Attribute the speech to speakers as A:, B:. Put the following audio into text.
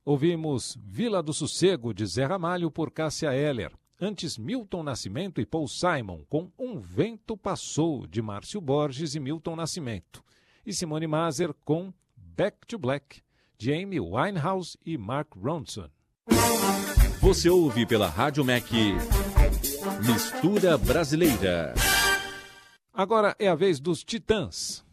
A: Ouvimos Vila do Sossego, de Zé Ramalho, por Cássia Eller. Antes, Milton Nascimento e Paul Simon, com Um Vento Passou, de Márcio Borges e Milton Nascimento. E Simone Maser com Back to Black, de Amy Winehouse e Mark Ronson.
B: Você ouve pela Rádio MEC Mistura Brasileira.
A: Agora é a vez dos Titãs.